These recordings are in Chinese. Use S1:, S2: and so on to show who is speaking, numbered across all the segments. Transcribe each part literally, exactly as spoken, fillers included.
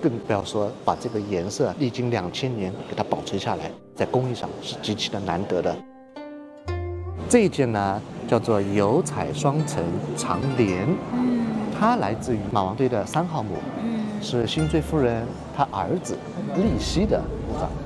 S1: 更不要说把这个颜色历经两千年给它保存下来，在工艺上是极其的难得的。这一件呢叫做油彩双层长帘，嗯，它来自于马王堆的三号墓，嗯，是辛追夫人她儿子立熙的墓葬。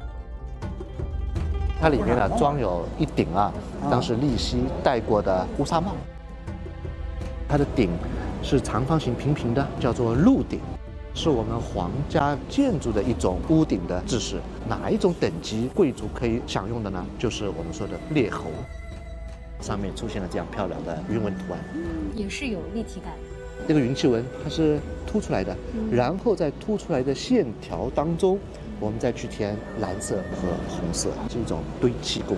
S1: 它里面呢装有一顶啊，当时立熙戴过的乌纱帽。它的顶是长方形平平的，叫做鹿顶，是我们皇家建筑的一种屋顶的制式。哪一种等级贵族可以享用的呢？就是我们说的列侯。上面出现了这样漂亮的云纹图案，
S2: 嗯，也是有立体感。
S1: 这个云气纹它是凸出来的，嗯、然后在凸出来的线条当中。我们再去填蓝色和红色，是一种堆砌工艺。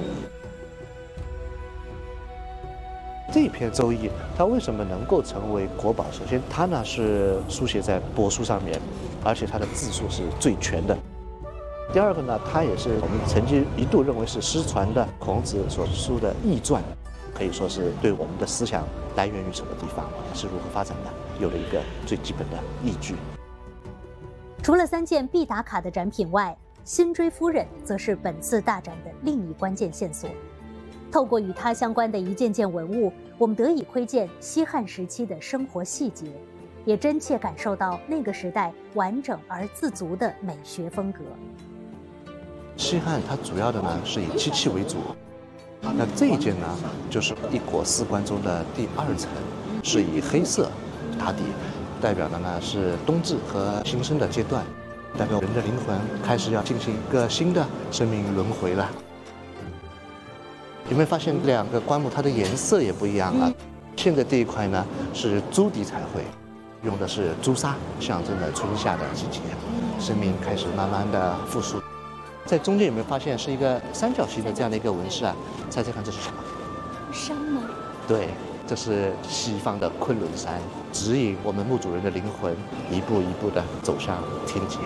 S1: 这一篇《周易》，它为什么能够成为国宝？首先，它呢是书写在帛书上面，而且它的字数是最全的。第二个呢，它也是我们曾经一度认为是失传的孔子所书的易传，可以说是对我们的思想来源于什么地方，是如何发展的，有了一个最基本的依据。
S2: 除了三件必打卡的展品外，辛追夫人则是本次大展的另一关键线索。透过与它相关的一件件文物，我们得以窥见西汉时期的生活细节，也真切感受到那个时代完整而自足的美学风格。
S1: 西汉它主要的呢是以漆器为主，那这一件呢就是一国四观中的第二层，是以黑色打底。代表的呢是冬至和新生的阶段，代表人的灵魂开始要进行一个新的生命轮回了。有没有发现两个棺木它的颜色也不一样啊？现在这一块呢是朱底彩绘，用的是朱砂，象征着春夏的季节，生命开始慢慢的复苏。在中间有没有发现是一个三角形的这样的一个纹饰啊？猜猜看这是什么？
S2: 山吗？
S1: 对。这是西方的昆仑山，指引我们墓主人的灵魂一步一步地走向天界。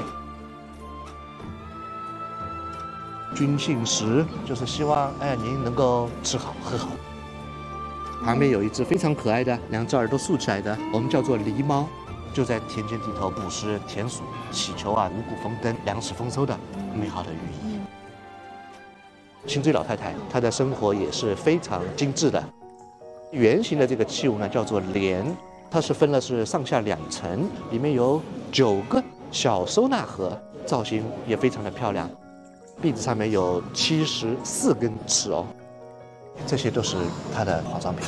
S1: 君幸食，就是希望哎您能够吃好喝好。旁边有一只非常可爱的，两只耳朵竖起来的，我们叫做狸猫，就在田间地头捕食田鼠，祈求啊五谷丰登、粮食丰收的美好的寓意。辛追老太太她的生活也是非常精致的。圆形的这个器物呢，叫做帘，它是分了是上下两层，里面有九个小收纳盒，造型也非常的漂亮。壁子上面有七十四根齿哦，这些都是它的化妆品。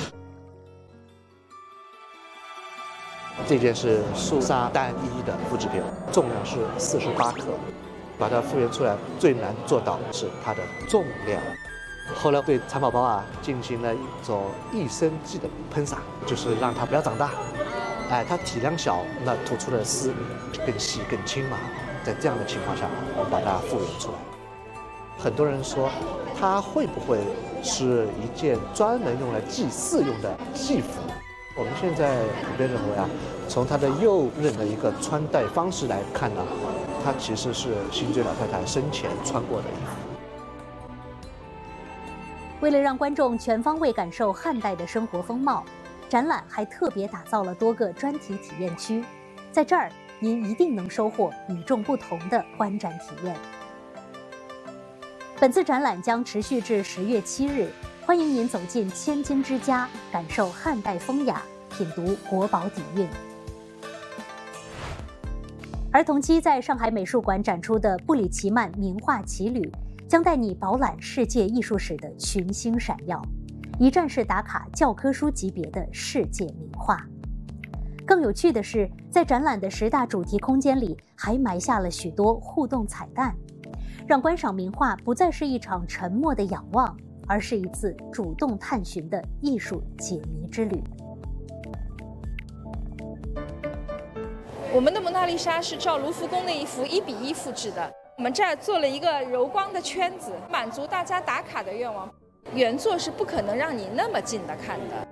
S1: 这件是素纱单一的复制品，重量是四十八克，把它复原出来最难做到是它的重量。后来对蚕宝宝啊进行了一种益生剂的喷洒，就是让它不要长大。哎，它体量小，那吐出的丝更细更轻嘛。在这样的情况下，我们把它复原出来。很多人说，它会不会是一件专门用来祭祀用的戏服？我们现在普遍认为啊，从它的右衽的一个穿戴方式来看呢，它其实是辛追老太太生前穿过的衣服。
S2: 为了让观众全方位感受汉代的生活风貌，展览还特别打造了多个专题体验区，在这儿您一定能收获与众不同的观展体验。本次展览将持续至十月七日，欢迎您走进千金之家，感受汉代风雅，品读国宝底蕴。而同期在上海美术馆展出的布里奇曼名画奇旅，将带你饱览世界艺术史的群星闪耀，一站式打卡教科书级别的世界名画。更有趣的是，在展览的十大主题空间里，还埋下了许多互动彩蛋，让观赏名画不再是一场沉默的仰望，而是一次主动探寻的艺术解谜之旅。
S3: 我们的蒙娜丽莎是照卢浮宫那一幅一比一复制的。我们这儿做了一个柔光的圈子，满足大家打卡的愿望。原作是不可能让你那么近的看的。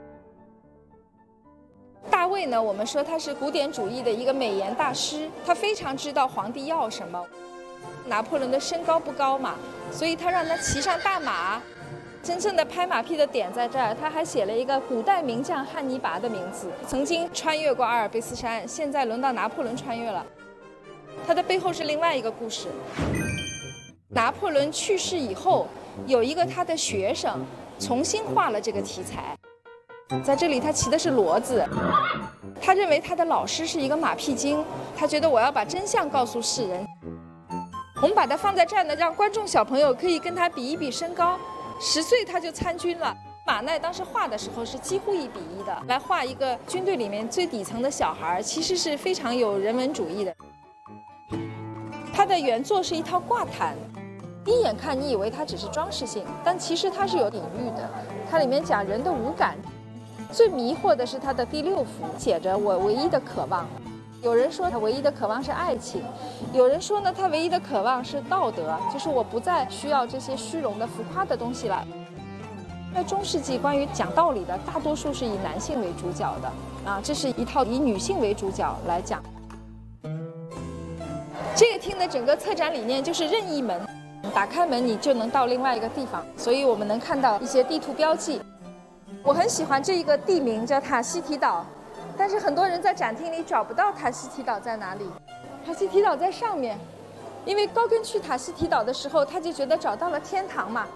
S3: 大卫呢，我们说他是古典主义的一个美颜大师，他非常知道皇帝要什么。拿破仑的身高不高嘛，所以他让他骑上大马。真正的拍马屁的点在这儿，他还写了一个古代名将汉尼拔的名字，曾经穿越过阿尔卑斯山，现在轮到拿破仑穿越了。 它的背后是另外一个故事。拿破仑去世以后，有一个他的学生重新画了这个题材，在这里他骑的是骡子，他认为他的老师是一个马屁精，他觉得我要把真相告诉世人。我们把它放在这儿呢，让观众小朋友可以跟他比一比身高。十岁他就参军了，马奈当时画的时候是几乎一比一的，来画一个军队里面最底层的小孩，其实是非常有人文主义的。他的原作是一套挂毯，一眼看你以为它只是装饰性，但其实它是有隐喻的。它里面讲人的五感，最迷惑的是它的第六幅，写着我唯一的渴望。有人说他唯一的渴望是爱情，有人说呢，他唯一的渴望是道德，就是我不再需要这些虚荣的浮夸的东西了。在中世纪，关于讲道理的，大多数是以男性为主角的啊，这是一套以女性为主角来讲。这个厅的整个策展理念就是任意门，打开门你就能到另外一个地方，所以我们能看到一些地图标记。我很喜欢这一个地名叫塔希提岛。但是很多人在展厅里找不到塔希提岛在哪里，塔希提岛在上面，因为高更去塔希提岛的时候，他就觉得找到了天堂嘛。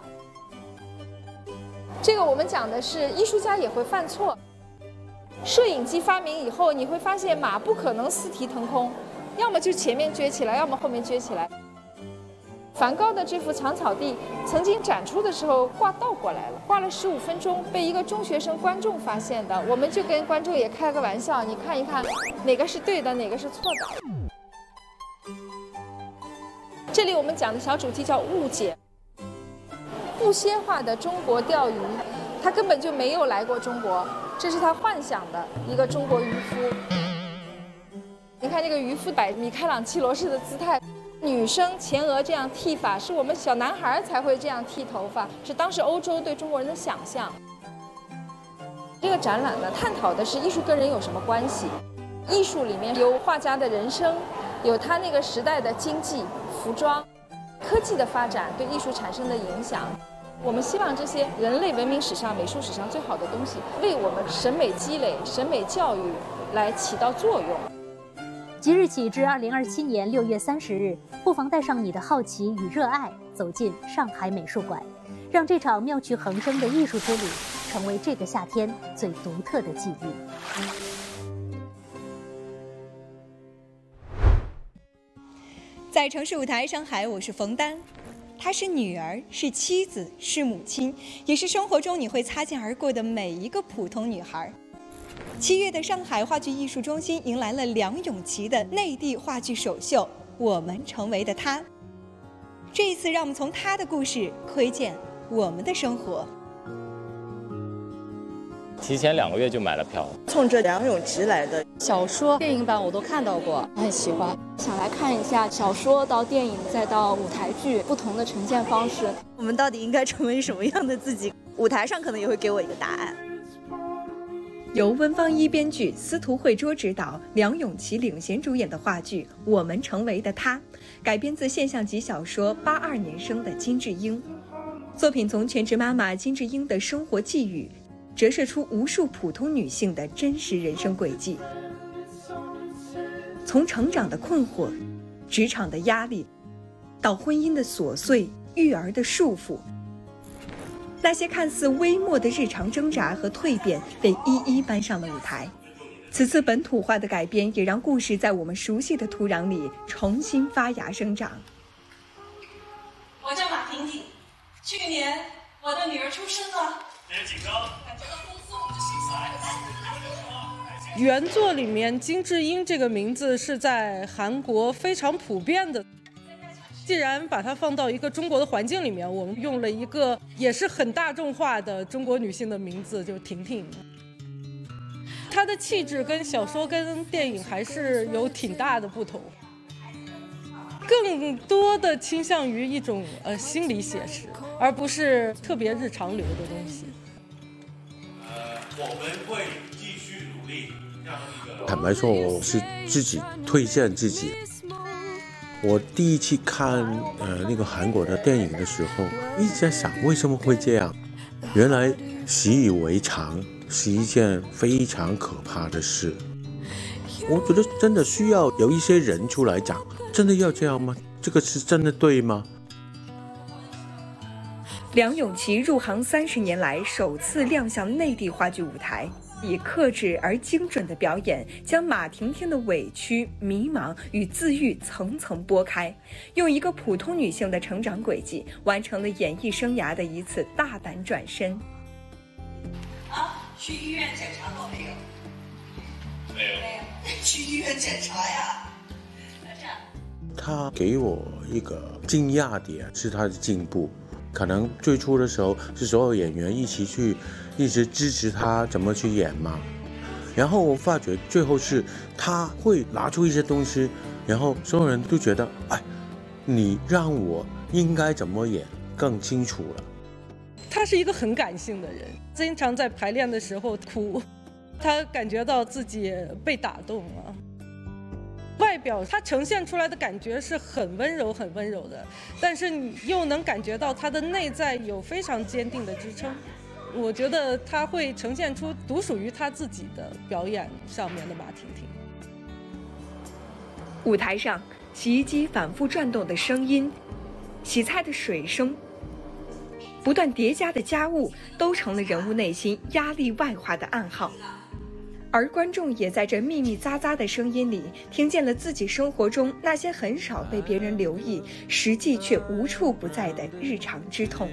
S3: 这个我们讲的是艺术家也会犯错。摄影机发明以后，你会发现马不可能四蹄腾空，要么就前面撅起来，要么后面撅起来。梵高的这幅长草地曾经展出的时候挂倒过来了，挂了十五分钟，被一个中学生观众发现的。我们就跟观众也开个玩笑，你看一看哪个是对的，哪个是错的。这里我们讲的小主题叫误解。不歇化的中国钓鱼，他根本就没有来过中国，这是他幻想的一个中国渔夫。你看这个渔夫摆米开朗基罗式的姿态。女生前额这样剃发，是我们小男孩才会这样剃头发，是当时欧洲对中国人的想象。这个展览呢，探讨的是艺术跟人有什么关系。艺术里面有画家的人生，有他那个时代的经济、服装、科技的发展对艺术产生的影响。我们希望这些人类文明史上、美术史上最好的东西，为我们审美积累、审美教育来起到作用。
S2: 即日起至二零二七年六月三十日，不妨带上你的好奇与热爱，走进上海美术馆，让这场妙趣横生的艺术之旅成为这个夏天最独特的记忆。
S4: 在城市舞台上海，我是冯丹，她是女儿，是妻子，是母亲，也是生活中你会擦肩而过的每一个普通女孩。七月的上海话剧艺术中心迎来了梁咏琪的内地话剧首秀《我们成为的她》。这一次，让我们从她的故事窥见我们的生活。
S5: 提前两个月就买了票，
S6: 冲着梁咏琪来的。
S7: 小说、电影版我都看到过，很喜欢，想来看一下小说到电影再到舞台剧不同的呈现方式。
S6: 我们到底应该成为什么样的自己？舞台上可能也会给我一个答案。
S4: 由温芳一编剧，司徒慧卓执导，梁咏琪领衔主演的话剧《我们成为的她》，改编自现象级小说八二年生的金智英。作品从全职妈妈金智英的生活际遇，折射出无数普通女性的真实人生轨迹。从成长的困惑、职场的压力，到婚姻的琐碎、育儿的束缚，那些看似微末的日常挣扎和蜕变被一一搬上了舞台。此次本土化的改编也让故事在我们熟悉的土壤里重新发芽生长。
S8: 我叫马婷婷，去年我的女儿出生了。别紧张，感觉到丰富我们的心彩。
S9: 原作里面金智英这个名字是在韩国非常普遍的，既然把它放到一个中国的环境里面，我们用了一个也是很大众化的中国女性的名字，就是婷婷。她的气质跟小说跟电影还是有挺大的不同，更多的倾向于一种呃心理写实，而不是特别日常流的东西。
S10: 呃，我们会继续努力。
S11: 坦白说，我是自己推荐自己。我第一次看呃那个韩国的电影的时候，一直在想为什么会这样。原来习以为常是一件非常可怕的事。 我觉得真的需要有一些人出来讲，真的要这样吗？这个是真的对吗？
S4: 梁咏琪入行三十年来首次亮相内地话剧舞台，以克制而精准的表演，将马婷婷的委屈、迷茫与自愈层层剥开，用一个普通女性的成长轨迹，完成了演艺生涯的一次大胆转身。
S8: 啊，去医院检查过没有？
S10: 没有。
S8: 没有，去医院检查呀。这样。
S11: 他给我一个惊讶点是他的进步。可能最初的时候是所有演员一起去一直支持他怎么去演嘛，然后我发觉最后是他会拿出一些东西，然后所有人都觉得哎，你让我应该怎么演更清楚了。
S9: 他是一个很感性的人，经常在排练的时候哭，他感觉到自己被打动了。外表他呈现出来的感觉是很温柔很温柔的，但是你又能感觉到他的内在有非常坚定的支撑。我觉得他会呈现出独属于他自己的表演上面的马婷婷。
S4: 舞台上，洗衣机反复转动的声音，洗菜的水声，不断叠加的家务，都成了人物内心压力外化的暗号。而观众也在这密密匝匝的声音里，听见了自己生活中那些很少被别人留意，实际却无处不在的日常之痛。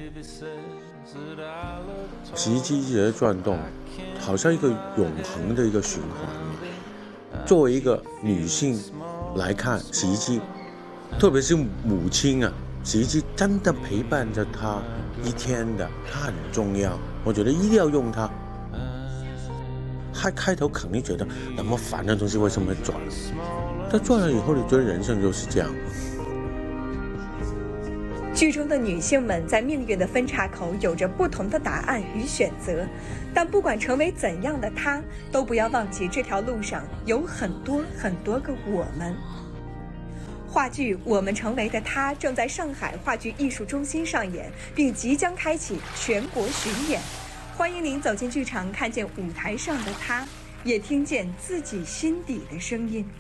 S11: 洗衣机一直在转动，好像一个永恒的一个循环。作为一个女性来看，洗衣机，特别是母亲啊，洗衣机真的陪伴着她一天的，它很重要。我觉得一定要用它。他开头肯定觉得那么烦的东西为什么会转，但转了以后，你觉得人生就是这样。
S4: 剧中的女性们在命运的分岔口有着不同的答案与选择，但不管成为怎样的她，都不要忘记这条路上有很多很多个我们。话剧《我们成为的她》正在上海话剧艺术中心上演，并即将开启全国巡演。欢迎您走进剧场，看见舞台上的她，也听见自己心底的声音。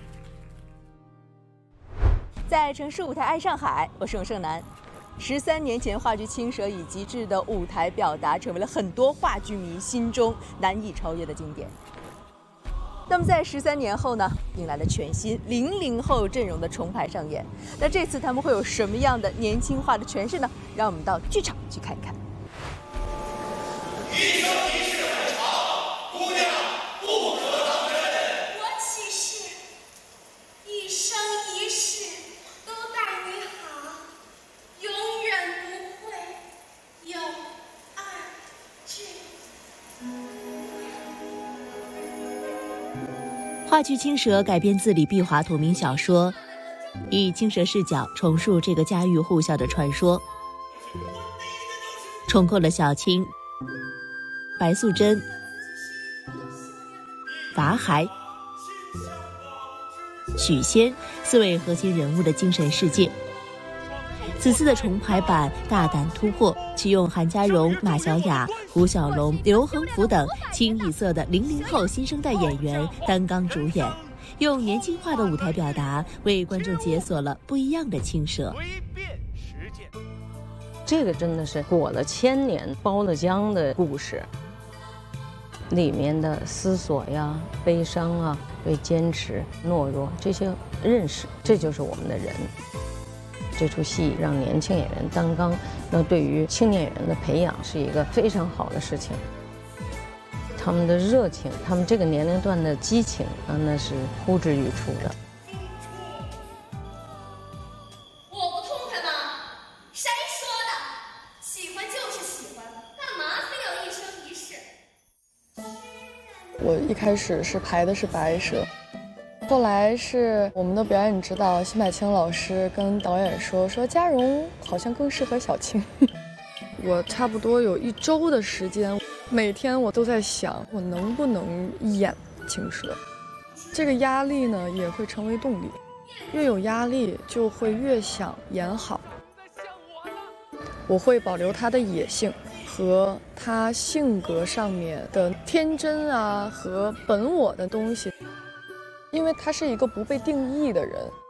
S12: 在城市舞台爱上海，我是永胜男。十三年前，话剧《青蛇》以极致的舞台表达，成为了很多话剧迷心中难以超越的经典。那么在十三年后呢，迎来了全新零零后阵容的重排上演。那这次他们会有什么样的年轻化的诠释呢？让我们到剧场去看一看。
S8: 一生一世很长，姑娘不可当真。我起誓，一生一世都待你好，永远不会有二句。
S13: 话剧《青蛇》改编自李碧华同名小说，以青蛇视角重述这个家喻户晓的传说，重构了小青、白素贞、法海、许仙四位核心人物的精神世界。此次的重排版大胆突破，启用韩家荣、马小雅、胡小龙、刘恒福等清一色的零零后新生代演员担纲主演，用年轻化的舞台表达，为观众解锁了不一样的青蛇。
S14: 这个真的是裹了千年包了浆的故事，里面的思索呀、悲伤啊、对坚持、懦弱这些认识，这就是我们的人。这出戏让年轻演员担纲，那对于青年演员的培养是一个非常好的事情。他们的热情，他们这个年龄段的激情啊，那是呼之欲出的。
S8: 我不痛快吗？谁说的？喜欢就是喜欢，干嘛非要一生一世？
S15: 我一开始是排的是白蛇，后来是我们的表演指导辛柏青老师跟导演说，说嘉荣好像更适合小青。我差不多有一周的时间，每天我都在想，我能不能演青蛇。这个压力呢，也会成为动力，越有压力就会越想演好。我会保留他的野性和他性格上面的天真啊和本我的东西。 因为他是一个不被定义的人，